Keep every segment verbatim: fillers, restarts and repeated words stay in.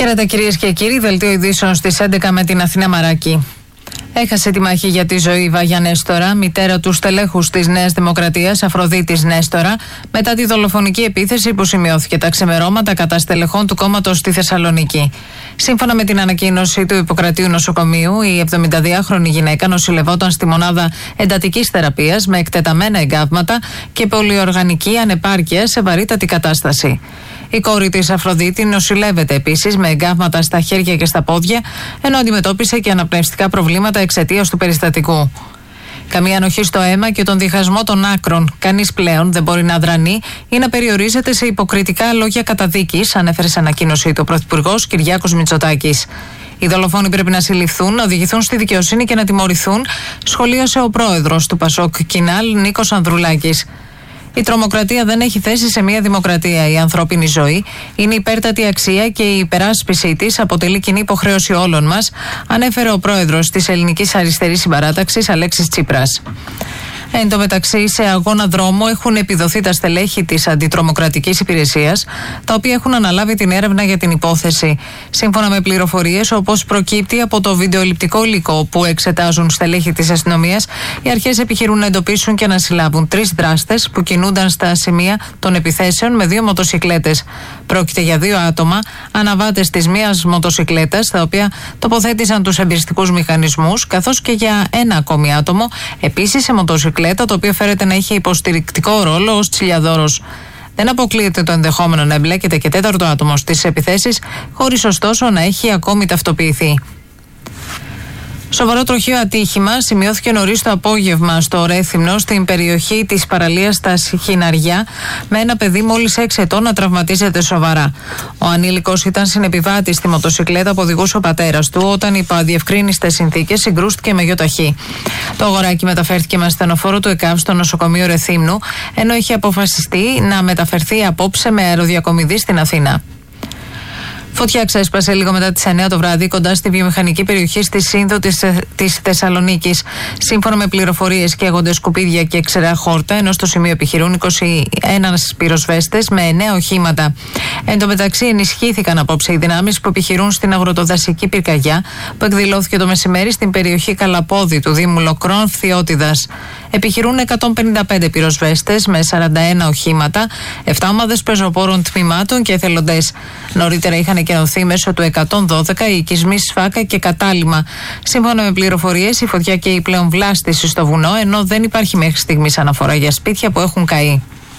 Χαίρετε κυρίες και κύριοι, δελτίο ειδήσεων στις έντεκα με την Αθηνά Μαράκη. Έχασε τη μάχη για τη ζωή η Βάγια Νέστορα, μητέρα του στελέχους της Νέας Δημοκρατίας, Αφροδίτης Νέστορα, μετά τη δολοφονική επίθεση που σημειώθηκε τα ξημερώματα κατά στελεχών του κόμματος στη Θεσσαλονίκη. Σύμφωνα με την ανακοίνωση του Ιπποκρατείου Νοσοκομείου, η εβδομηνταδυάχρονη γυναίκα νοσηλευόταν στη μονάδα εντατικής θεραπείας με εκτεταμένα εγκάβματα και πολυοργανική ανεπάρκεια σε βαρύτατη κατάσταση. Η κόρη της Αφροδίτη νοσηλεύεται επίσης με εγκάβματα στα χέρια και στα πόδια, ενώ αντιμετώπισε και αναπνευστικά προβλήματα εξαιτίας του περιστατικού. Καμία ανοχή στο αίμα και τον διχασμό των άκρων. Κανείς πλέον δεν μπορεί να δρανεί ή να περιορίζεται σε υποκριτικά λόγια καταδίκης, ανέφερε σε ανακοίνωσή του ο Πρωθυπουργός Κυριάκος Μητσοτάκης. Οι δολοφόνοι πρέπει να συλληφθούν, να οδηγηθούν στη δικαιοσύνη και να τιμωρηθούν, σχολίασε ο πρόεδρος του Πασόκ Κινάλ, Νίκος Ανδρουλάκης. Η τρομοκρατία δεν έχει θέση σε μια δημοκρατία. Η ανθρώπινη ζωή είναι υπέρτατη αξία και η υπεράσπιση της αποτελεί κοινή υποχρέωση όλων μας, ανέφερε ο πρόεδρος της Ελληνικής Αριστερής Συμπαράταξης, Αλέξης Τσίπρας. Εν τω μεταξύ, σε αγώνα δρόμου έχουν επιδοθεί τα στελέχη της Αντιτρομοκρατικής Υπηρεσίας, τα οποία έχουν αναλάβει την έρευνα για την υπόθεση. Σύμφωνα με πληροφορίες, όπως προκύπτει από το βιντεοληπτικό υλικό που εξετάζουν στελέχη της αστυνομίας, οι αρχές επιχειρούν να εντοπίσουν και να συλλάβουν τρεις δράστες που κινούνταν στα σημεία των επιθέσεων με δύο μοτοσικλέτες. Πρόκειται για δύο άτομα, αναβάτες της μίας μοτοσικλέτας, τα οποία τοποθέτησαν τους εμπειριστικούς μηχανισμούς, καθώς και για ένα ακόμη άτομο, επίσης σε μοτοσικλέτα, το οποίο φέρεται να είχε υποστηρικτικό ρόλο ως τσιλιαδόρος. Δεν αποκλείεται το ενδεχόμενο να εμπλέκεται και τέταρτο άτομο στις επιθέσεις, χωρίς ωστόσο να έχει ακόμη ταυτοποιηθεί. Σοβαρό τροχαίο ατύχημα σημειώθηκε νωρίς το απόγευμα στο Ρέθυμνο, στην περιοχή της παραλίας στα Χιναριά, με ένα παιδί μόλις έξι ετών να τραυματίζεται σοβαρά. Ο ανήλικος ήταν συνεπιβάτης στη μοτοσικλέτα που οδηγούσε ο πατέρας του, όταν υπό αδιευκρίνιστες συνθήκες συγκρούστηκε με γιοταχή. Το αγοράκι μεταφέρθηκε με ασθενοφόρο του ΕΚΑΒ στο νοσοκομείο Ρεθύμνου, ενώ είχε αποφασιστεί να μεταφερθεί απόψε με αεροδιακομιδή στην Αθήνα. Φωτιά ξέσπασε λίγο μετά τις εννιά το βράδυ κοντά στη βιομηχανική περιοχή στη Σύνδο της, της Θεσσαλονίκης. Σύμφωνα με πληροφορίες, καίγονται σκουπίδια και ξερά χόρτα, ενώ στο σημείο επιχειρούν είκοσι ένα πυροσβέστες με εννέα οχήματα. Εν τω μεταξύ, ενισχύθηκαν απόψε οι δυνάμεις που επιχειρούν στην αγροτοδασική πυρκαγιά, που εκδηλώθηκε το μεσημέρι στην περιοχή Καλαπόδη του Δήμου Λοκρών Φθιώτιδας. Επιχειρούν εκατόν πενήντα πέντε πυροσβέστες με σαράντα ένα οχήματα, επτά ομάδες πεζοπόρων τμήματων και εθελοντές. Νωρίτερα είχαν εκενωθεί μέσω του εκατόν δώδεκα οι οικισμοί Σφάκα και Κατάλημα. Σύμφωνα με πληροφορίες, η φωτιά καίει πλέον βλάστηση στο βουνό, ενώ δεν υπάρχει μέχρι στιγμής αναφορά για σπίτια που έχουν καεί.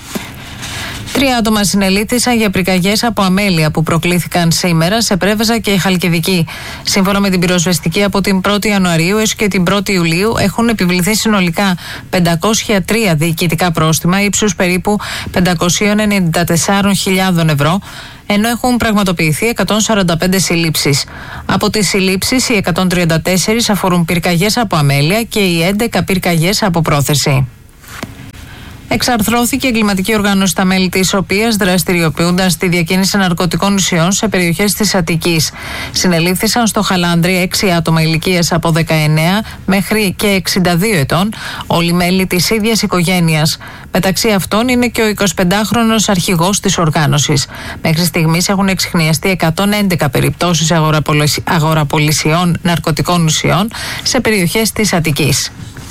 Τρία άτομα συνελήφθησαν για πυρκαγιές από αμέλεια που προκλήθηκαν σήμερα σε Πρέβεζα και Χαλκιδική. Σύμφωνα με την πυροσβεστική, από την πρώτη Ιανουαρίου έως και την πρώτη Ιουλίου έχουν επιβληθεί συνολικά πεντακόσια τρία διοικητικά πρόστιμα ύψους περίπου πεντακόσιες ενενήντα τέσσερις χιλιάδες ευρώ, ενώ έχουν πραγματοποιηθεί εκατόν σαράντα πέντε συλλήψεις. Από τις συλλήψεις, οι εκατόν τριάντα τέσσερις αφορούν πυρκαγιές από αμέλεια και οι έντεκα πυρκαγιές από πρόθεση. Εξαρθρώθηκε η εγκληματική οργάνωση, τα μέλη της οποίας δραστηριοποιούνταν στη διακίνηση ναρκωτικών ουσιών σε περιοχές της Αττικής. Συνελήφθησαν στο Χαλάνδρι έξι άτομα ηλικίας από δεκαεννέα μέχρι και εξήντα δύο ετών, όλοι μέλη της ίδιας οικογένειας. Μεταξύ αυτών είναι και ο εικοσιπεντάχρονος αρχηγός της οργάνωσης. Μέχρι στιγμής έχουν εξιχνιαστεί εκατόν έντεκα περιπτώσεις αγοραπολισιών ναρκωτικών ουσιών σε περιοχές της Αττικής.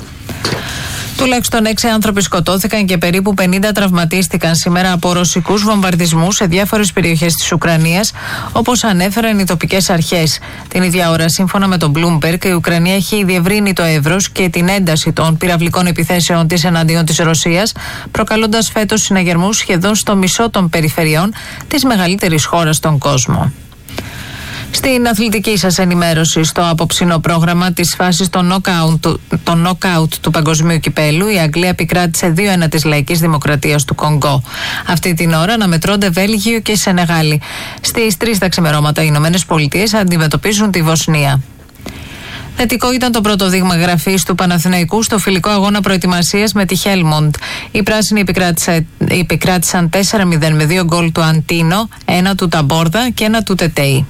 Τουλάχιστον έξι άνθρωποι σκοτώθηκαν και περίπου πενήντα τραυματίστηκαν σήμερα από ρωσικούς βομβαρδισμούς σε διάφορες περιοχές της Ουκρανίας, όπως ανέφεραν οι τοπικές αρχές. Την ίδια ώρα, σύμφωνα με τον Bloomberg, η Ουκρανία έχει διευρύνει το εύρος και την ένταση των πυραυλικών επιθέσεων της εναντίον της Ρωσίας, προκαλώντας φέτος συναγερμούς σχεδόν στο μισό των περιφερειών της μεγαλύτερης χώρας στον κόσμο. Στην αθλητική σας ενημέρωση, στο απόψινό πρόγραμμα της φάσης των knockout, των knockout του Παγκοσμίου Κυπέλου, η Αγγλία επικράτησε δύο ένα της Λαϊκής Δημοκρατίας του Κονγκό. Αυτή την ώρα αναμετρώνται Βέλγιο και Σενεγάλη. Στις τρεις τα ξημερώματα οι Ηνωμένες Πολιτείες αντιμετωπίζουν τη Βοσνία. Θετικό ήταν το πρώτο δείγμα γραφής του Παναθηναϊκού στο φιλικό αγώνα προετοιμασίας με τη Χέλμοντ. Οι πράσινοι επικράτησαν τέσσερα μηδέν με δύο γκολ του Αντίνο, ένα του Ταμπόρδα και ένα του Τετέι.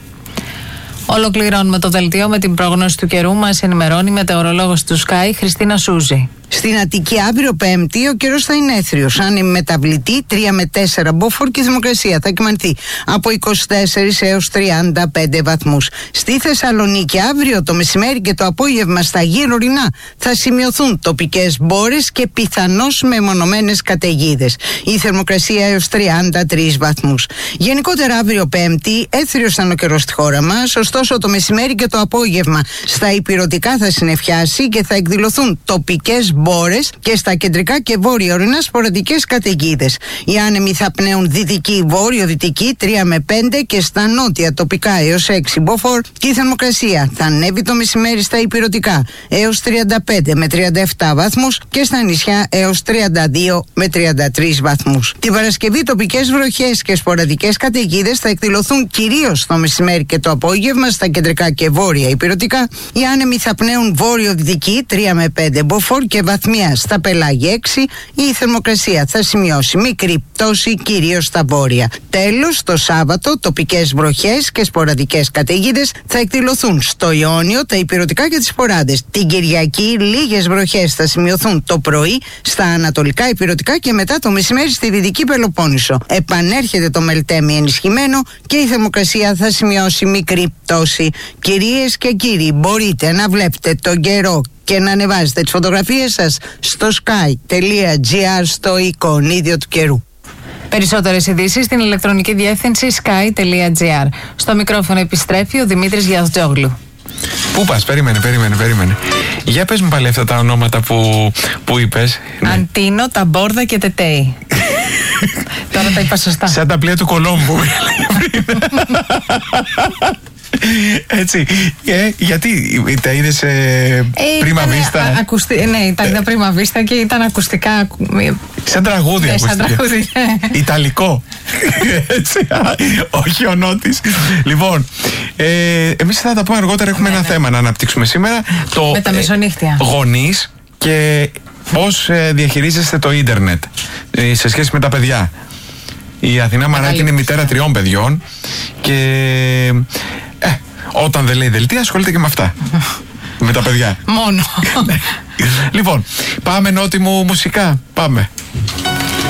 Ολοκληρώνουμε το δελτίο με την πρόγνωση του καιρού. Μας ενημερώνει η μετεωρολόγος του Sky, Χριστίνα Σούζη. Στην Αττική αύριο Πέμπτη ο καιρός θα είναι έθριος. Αν μεταβλητή τρία με τέσσερα μποφόρ και η θερμοκρασία θα κυμανθεί από είκοσι τέσσερα έως τριάντα πέντε βαθμούς. Στη Θεσσαλονίκη αύριο το μεσημέρι και το απόγευμα στα γύρω ορεινά θα σημειωθούν τοπικές μπόρες και πιθανώς μεμονωμένες καταιγίδες. Η θερμοκρασία έως τριάντα τρεις βαθμούς. Γενικότερα αύριο Πέμπτη έθριος θα είναι ο καιρός στη χώρα μας, ωστόσο το μεσημέρι και το απόγευμα στα ηπειρωτικά θα συννεφιάσει και θα εκδηλωθούν τοπικές μπόρες και στα κεντρικά και βόρεια ορεινά σποραδικές καταιγίδες. Οι άνεμοι θα πνέουν δυτική, βόρειο-δυτική τρία με πέντε και στα νότια τοπικά έως έξι μποφόρ και η θερμοκρασία θα ανέβει το μεσημέρι στα ηπειρωτικά έως τριάντα πέντε με τριάντα επτά βαθμούς και στα νησιά έως τριάντα δύο με τριάντα τρεις βαθμούς. Την Παρασκευή τοπικές βροχές και σποραδικές καταιγίδες θα εκδηλωθούν κυρίως το μεσημέρι και το απόγευμα στα κεντρικά και βόρεια ηπειρωτικά. Οι άνεμοι θα πνέουν βόρειο-δυτική τρία με πέντε μποφόρ και βαθμία στα πελάγια έξι. Η θερμοκρασία θα σημειώσει μικρή πτώση κυρίως στα βόρεια. Τέλος, το Σάββατο τοπικές βροχές και σποραδικές καταιγίδες θα εκδηλωθούν στο Ιόνιο, τα ηπειρωτικά και τις σποράδες. Την Κυριακή λίγες βροχές θα σημειωθούν το πρωί στα ανατολικά ηπειρωτικά και μετά το μεσημέρι στη Δυτική Πελοπόννησο. Επανέρχεται το Μελτέμι ενισχυμένο και η θερμοκρασία θα σημειώσει μικρή πτώση. Κυρίες και κύριοι, μπορείτε να βλέπετε τον καιρό και να ανεβάζετε τις φωτογραφίες σας στο sky τελεία gr στο εικονίδιο του καιρού. Περισσότερες ειδήσεις στην ηλεκτρονική διεύθυνση sky τελεία gr. Στο μικρόφωνο επιστρέφει ο Δημήτρης Γιαθτζόγλου. Πού πας, περίμενε, περίμενε, περίμενε. Για πες μου πάλι αυτά τα ονόματα που, που είπες. Αντίνο, Ταμπόρδα και Τετέι. Τώρα τα είπα σωστά. Σαν τα πλοία του Κολόμπου. Έτσι. Ε, γιατί τα είδες ε, πρίμα βίστα. Ακουστι... Ναι, ήταν πρίμα βίστα και ήταν ακουστικά. Σαν τραγούδι. Ναι, σαν τραγούδι. Ιταλικό. Έτσι. Όχι ο Νότης. Λοιπόν, ε, εμείς θα τα πούμε αργότερα. Έχουμε ναι, ένα ναι. θέμα να αναπτύξουμε σήμερα. Το, με τα μεσονύχτια. Ε, γονείς και πώς ε, διαχειρίζεστε το ίντερνετ ε, σε σχέση με τα παιδιά. Η Αθηνά Μαράκη είναι μητέρα τριών παιδιών και ε, όταν δεν λέει δελτία ασχολείται και με αυτά. Με τα παιδιά. Μόνο. Λοιπόν, πάμε Νότι μου μουσικά. Πάμε.